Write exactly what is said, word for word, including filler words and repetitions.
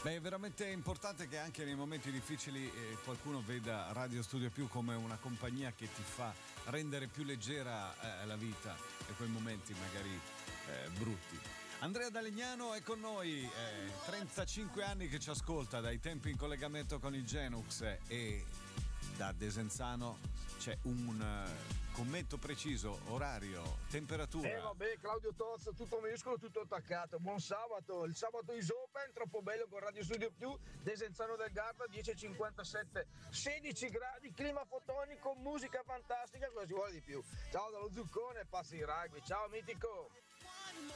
Beh, è veramente importante che anche nei momenti difficili eh, qualcuno veda Radio Studio Più come una compagnia che ti fa rendere più leggera eh, la vita e quei momenti magari eh, brutti. Andrea D'Alegnano è con noi, eh, trentacinque anni che ci ascolta, dai tempi in collegamento con il Genux, eh, e da Desenzano c'è un uh, commento preciso, orario, temperatura. Eh vabbè, Claudio Tozzo, tutto minuscolo, tutto attaccato. Buon sabato, il sabato is open, troppo bello con Radio Studio Più, Desenzano del Garda, dieci e cinquantasette, sedici gradi, clima fotonico, musica fantastica, cosa ci vuole di più. Ciao dallo Zuccone, passi in rugby, ciao mitico.